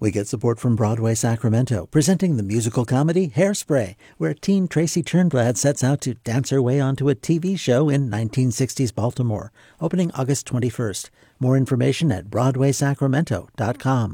We get support from Broadway Sacramento, presenting the musical comedy Hairspray, where teen Tracy Turnblad sets out to dance her way onto a TV show in 1960s Baltimore, opening August 21st. More information at BroadwaySacramento.com.